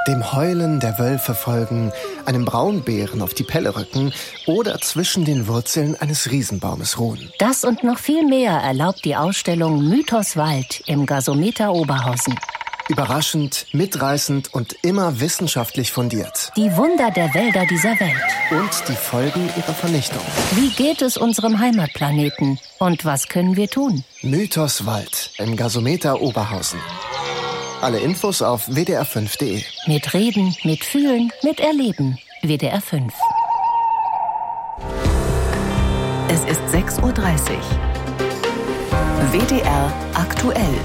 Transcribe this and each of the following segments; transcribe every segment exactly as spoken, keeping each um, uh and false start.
dem Heulen der Wölfe folgen, einem Braunbären auf die Pelle rücken oder zwischen den Wurzeln eines Riesenbaumes ruhen. Das und noch viel mehr erlaubt die Ausstellung Mythos Wald im Gasometer Oberhausen. Überraschend, mitreißend und immer wissenschaftlich fundiert. Die Wunder der Wälder dieser Welt. Und die Folgen ihrer Vernichtung. Wie geht es unserem Heimatplaneten? Und was können wir tun? Mythos Wald im Gasometer Oberhausen. Alle Infos auf w d r fünf punkt d e. Mit Reden, mit Fühlen, mit Erleben. W D R fünf. Es ist sechs Uhr dreißig. W D R aktuell.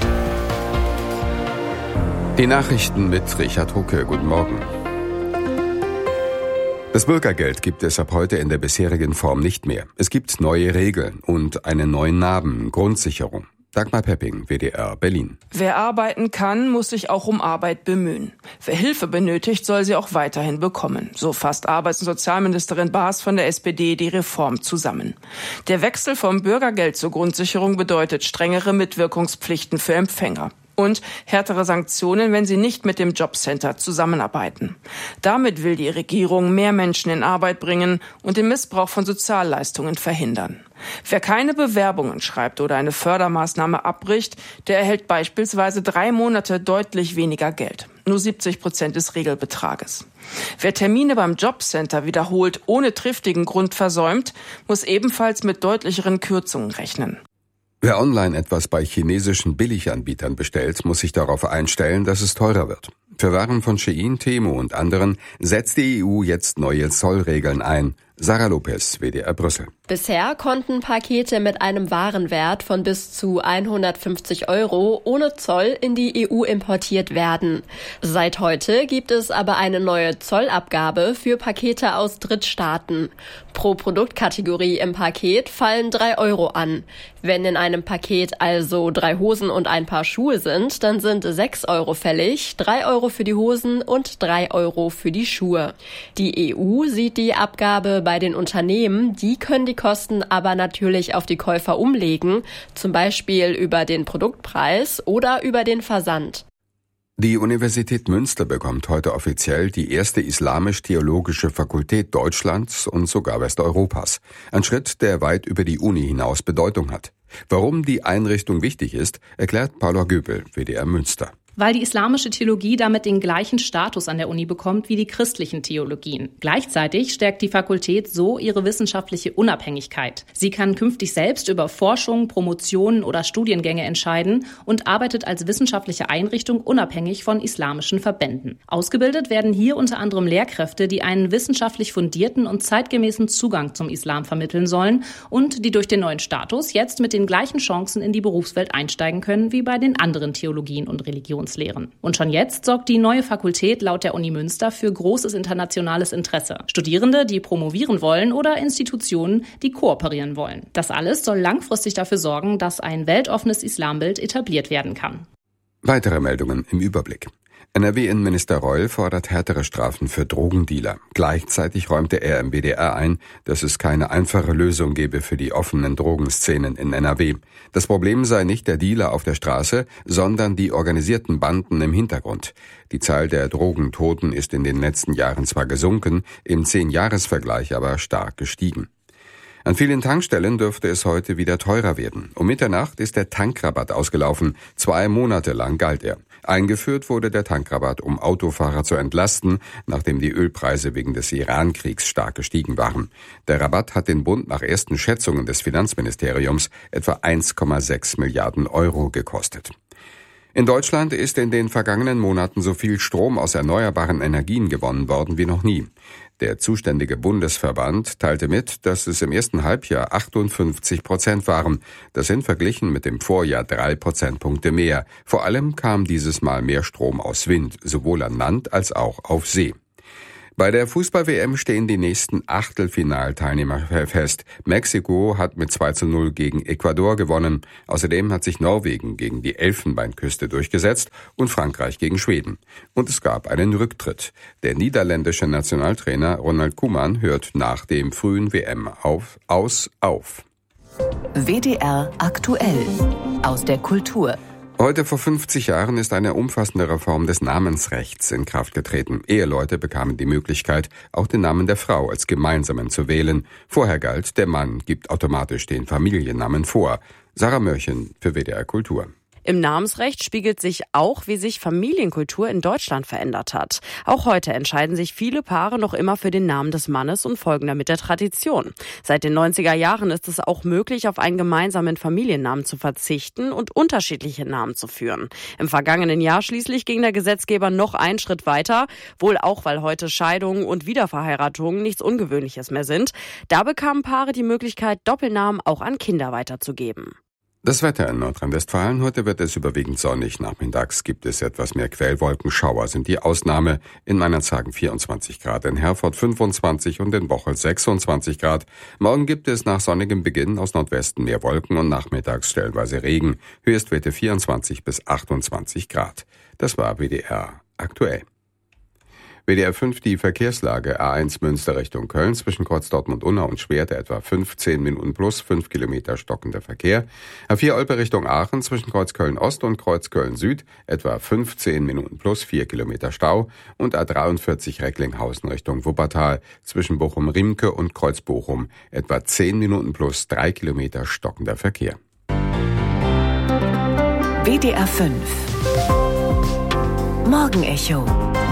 Die Nachrichten mit Richard Hucke. Guten Morgen. Das Bürgergeld gibt es ab heute in der bisherigen Form nicht mehr. Es gibt neue Regeln und einen neuen Namen, Grundsicherung. Dagmar Pepping, W D R Berlin. Wer arbeiten kann, muss sich auch um Arbeit bemühen. Wer Hilfe benötigt, soll sie auch weiterhin bekommen. So fasst Arbeits- und Sozialministerin Baas von der S P D die Reform zusammen. Der Wechsel vom Bürgergeld zur Grundsicherung bedeutet strengere Mitwirkungspflichten für Empfänger. Und härtere Sanktionen, wenn sie nicht mit dem Jobcenter zusammenarbeiten. Damit will die Regierung mehr Menschen in Arbeit bringen und den Missbrauch von Sozialleistungen verhindern. Wer keine Bewerbungen schreibt oder eine Fördermaßnahme abbricht, der erhält beispielsweise drei Monate deutlich weniger Geld. Nur siebzig Prozent des Regelbetrages. Wer Termine beim Jobcenter wiederholt ohne triftigen Grund versäumt, muss ebenfalls mit deutlicheren Kürzungen rechnen. Wer online etwas bei chinesischen Billiganbietern bestellt, muss sich darauf einstellen, dass es teurer wird. Für Waren von Shein, Temu und anderen setzt die E U jetzt neue Zollregeln ein. Sarah Lopez, W D R Brüssel. Bisher konnten Pakete mit einem Warenwert von bis zu hundertfünfzig Euro ohne Zoll in die E U importiert werden. Seit heute gibt es aber eine neue Zollabgabe für Pakete aus Drittstaaten. Pro Produktkategorie im Paket fallen drei Euro an. Wenn in einem Paket also drei Hosen und ein Paar Schuhe sind, dann sind sechs Euro fällig, drei Euro für die Hosen und drei Euro für die Schuhe. Die E U sieht die Abgabe bei den Unternehmen, die können die Kosten aber natürlich auf die Käufer umlegen, zum Beispiel über den Produktpreis oder über den Versand. Die Universität Münster bekommt heute offiziell die erste islamisch-theologische Fakultät Deutschlands und sogar Westeuropas. Ein Schritt, der weit über die Uni hinaus Bedeutung hat. Warum die Einrichtung wichtig ist, erklärt Paula Göbel, W D R Münster. Weil die islamische Theologie damit den gleichen Status an der Uni bekommt wie die christlichen Theologien. Gleichzeitig stärkt die Fakultät so ihre wissenschaftliche Unabhängigkeit. Sie kann künftig selbst über Forschung, Promotionen oder Studiengänge entscheiden und arbeitet als wissenschaftliche Einrichtung unabhängig von islamischen Verbänden. Ausgebildet werden hier unter anderem Lehrkräfte, die einen wissenschaftlich fundierten und zeitgemäßen Zugang zum Islam vermitteln sollen und die durch den neuen Status jetzt mit den gleichen Chancen in die Berufswelt einsteigen können wie bei den anderen Theologien und Religionen. Lehren. Und schon jetzt sorgt die neue Fakultät laut der Uni Münster für großes internationales Interesse. Studierende, die promovieren wollen oder Institutionen, die kooperieren wollen. Das alles soll langfristig dafür sorgen, dass ein weltoffenes Islambild etabliert werden kann. Weitere Meldungen im Überblick. N R W-Innenminister Reul fordert härtere Strafen für Drogendealer. Gleichzeitig räumte er im B D R ein, dass es keine einfache Lösung gebe für die offenen Drogenszenen in N R W. Das Problem sei nicht der Dealer auf der Straße, sondern die organisierten Banden im Hintergrund. Die Zahl der Drogentoten ist in den letzten Jahren zwar gesunken, im Zehn-Jahres-Vergleich aber stark gestiegen. An vielen Tankstellen dürfte es heute wieder teurer werden. Um Mitternacht ist der Tankrabatt ausgelaufen. Zwei Monate lang galt er. Eingeführt wurde der Tankrabatt, um Autofahrer zu entlasten, nachdem die Ölpreise wegen des Iran-Kriegs stark gestiegen waren. Der Rabatt hat den Bund nach ersten Schätzungen des Finanzministeriums etwa eins Komma sechs Milliarden Euro gekostet. In Deutschland ist in den vergangenen Monaten so viel Strom aus erneuerbaren Energien gewonnen worden wie noch nie. Der zuständige Bundesverband teilte mit, dass es im ersten Halbjahr achtundfünfzig Prozent waren. Das sind verglichen mit dem Vorjahr drei Prozentpunkte mehr. Vor allem kam dieses Mal mehr Strom aus Wind, sowohl an Land als auch auf See. Bei der Fußball-W M stehen die nächsten Achtelfinalteilnehmer fest. Mexiko hat mit zwei zu null gegen Ecuador gewonnen. Außerdem hat sich Norwegen gegen die Elfenbeinküste durchgesetzt und Frankreich gegen Schweden. Und es gab einen Rücktritt. Der niederländische Nationaltrainer Ronald Koeman hört nach dem frühen W M auf, aus auf. W D R aktuell aus der Kultur. Heute vor fünfzig Jahren ist eine umfassende Reform des Namensrechts in Kraft getreten. Eheleute bekamen die Möglichkeit, auch den Namen der Frau als gemeinsamen zu wählen. Vorher galt, der Mann gibt automatisch den Familiennamen vor. Sarah Mörchen für W D R Kultur. Im Namensrecht spiegelt sich auch, wie sich Familienkultur in Deutschland verändert hat. Auch heute entscheiden sich viele Paare noch immer für den Namen des Mannes und folgen damit der Tradition. Seit den neunziger Jahren ist es auch möglich, auf einen gemeinsamen Familiennamen zu verzichten und unterschiedliche Namen zu führen. Im vergangenen Jahr schließlich ging der Gesetzgeber noch einen Schritt weiter, wohl auch, weil heute Scheidungen und Wiederverheiratungen nichts Ungewöhnliches mehr sind. Da bekamen Paare die Möglichkeit, Doppelnamen auch an Kinder weiterzugeben. Das Wetter in Nordrhein-Westfalen. Heute wird es überwiegend sonnig. Nachmittags gibt es etwas mehr Quellwolken. Schauer sind die Ausnahme. In Meinerzhagen vierundzwanzig Grad, in Herford fünfundzwanzig und in Bocholt sechsundzwanzig Grad. Morgen gibt es nach sonnigem Beginn aus Nordwesten mehr Wolken und nachmittags stellenweise Regen. Höchstwerte vierundzwanzig bis achtundzwanzig Grad. Das war W D R aktuell. W D R fünf, die Verkehrslage. A eins Münster Richtung Köln zwischen Kreuz Dortmund-Unna und Schwerte etwa fünfzehn Minuten plus, fünf Kilometer stockender Verkehr. A vier Olpe Richtung Aachen zwischen Kreuz Köln-Ost und Kreuz Köln-Süd etwa fünfzehn Minuten plus, vier Kilometer Stau. Und A dreiundvierzig Recklinghausen Richtung Wuppertal zwischen Bochum-Riemke und Kreuz Bochum etwa zehn Minuten plus, drei Kilometer stockender Verkehr. W D R fünf Morgenecho.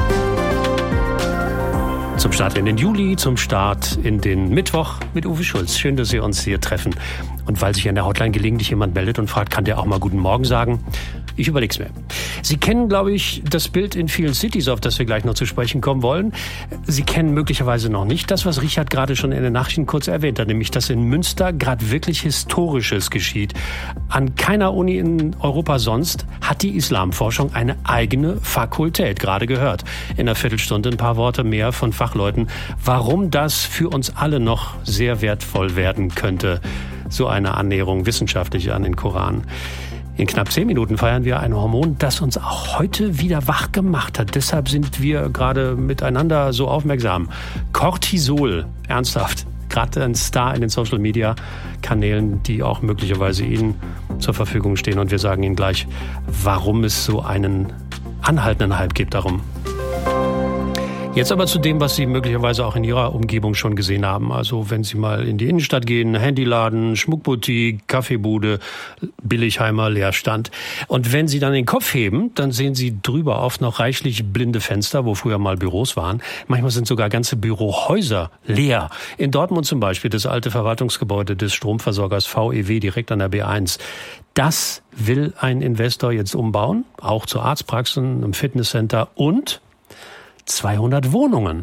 Zum Start in den Juli, zum Start in den Mittwoch mit Uwe Schulz. Schön, dass wir uns hier treffen. Und weil sich an der Hotline gelegentlich jemand meldet und fragt, kann der auch mal Guten Morgen sagen? Ich überleg's mir. Sie kennen, glaube ich, das Bild in vielen Cities, auf das wir gleich noch zu sprechen kommen wollen. Sie kennen möglicherweise noch nicht das, was Richard gerade schon in den Nachrichten kurz erwähnt hat, nämlich, dass in Münster gerade wirklich Historisches geschieht. An keiner Uni in Europa sonst hat die Islamforschung eine eigene Fakultät, gerade gehört. In einer Viertelstunde ein paar Worte mehr von Fachleuten, warum das für uns alle noch sehr wertvoll werden könnte, so eine Annäherung wissenschaftlich an den Koran. In knapp zehn Minuten feiern wir ein Hormon, das uns auch heute wieder wach gemacht hat. Deshalb sind wir gerade miteinander so aufmerksam. Cortisol, ernsthaft, gerade ein Star in den Social-Media-Kanälen, die auch möglicherweise Ihnen zur Verfügung stehen. Und wir sagen Ihnen gleich, warum es so einen anhaltenden Hype gibt darum. Jetzt aber zu dem, was Sie möglicherweise auch in Ihrer Umgebung schon gesehen haben. Also wenn Sie mal in die Innenstadt gehen, Handyladen, Schmuckboutique, Kaffeebude, Billigheimer, Leerstand. Und wenn Sie dann den Kopf heben, dann sehen Sie drüber oft noch reichlich blinde Fenster, wo früher mal Büros waren. Manchmal sind sogar ganze Bürohäuser leer. In Dortmund zum Beispiel das alte Verwaltungsgebäude des Stromversorgers V E W direkt an der B eins. Das will ein Investor jetzt umbauen, auch zu Arztpraxen, einem Fitnesscenter und zweihundert Wohnungen.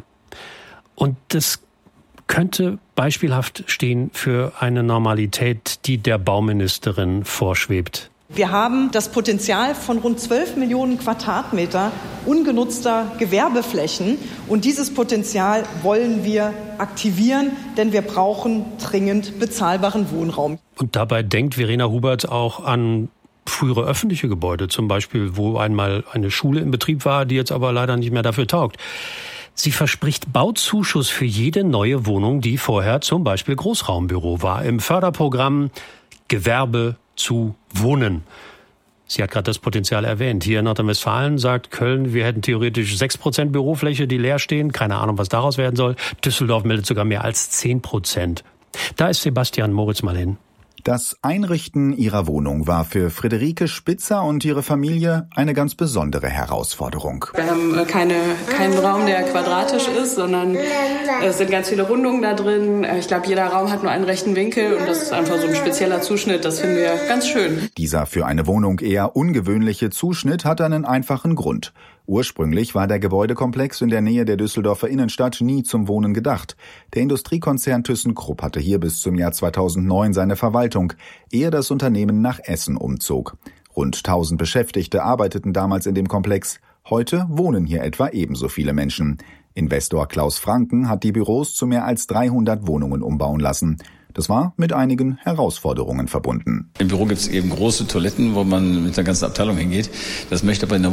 Und das könnte beispielhaft stehen für eine Normalität, die der Bauministerin vorschwebt. Wir haben das Potenzial von rund zwölf Millionen Quadratmeter ungenutzter Gewerbeflächen. Und dieses Potenzial wollen wir aktivieren, denn wir brauchen dringend bezahlbaren Wohnraum. Und dabei denkt Verena Hubert auch an frühere öffentliche Gebäude, zum Beispiel, wo einmal eine Schule in Betrieb war, die jetzt aber leider nicht mehr dafür taugt. Sie verspricht Bauzuschuss für jede neue Wohnung, die vorher zum Beispiel Großraumbüro war, im Förderprogramm Gewerbe zu Wohnen. Sie hat gerade das Potenzial erwähnt. Hier in Nordrhein-Westfalen sagt Köln, wir hätten theoretisch sechs Prozent Bürofläche, die leer stehen. Keine Ahnung, was daraus werden soll. Düsseldorf meldet sogar mehr als zehn Prozent. Da ist Sebastian Moritz mal hin. Das Einrichten ihrer Wohnung war für Friederike Spitzer und ihre Familie eine ganz besondere Herausforderung. Wir haben keine, keinen Raum, der quadratisch ist, sondern es sind ganz viele Rundungen da drin. Ich glaube, jeder Raum hat nur einen rechten Winkel und das ist einfach so ein spezieller Zuschnitt. Das finden wir ganz schön. Dieser für eine Wohnung eher ungewöhnliche Zuschnitt hat einen einfachen Grund. Ursprünglich war der Gebäudekomplex in der Nähe der Düsseldorfer Innenstadt nie zum Wohnen gedacht. Der Industriekonzern ThyssenKrupp hatte hier bis zum Jahr zweitausendneun seine Verwaltung, ehe das Unternehmen nach Essen umzog. Rund tausend Beschäftigte arbeiteten damals in dem Komplex. Heute wohnen hier etwa ebenso viele Menschen. Investor Klaus Franken hat die Büros zu mehr als dreihundert Wohnungen umbauen lassen. Das war mit einigen Herausforderungen verbunden. Im Büro gibt es eben große Toiletten, wo man mit der ganzen Abteilung hingeht. Das möchte aber in der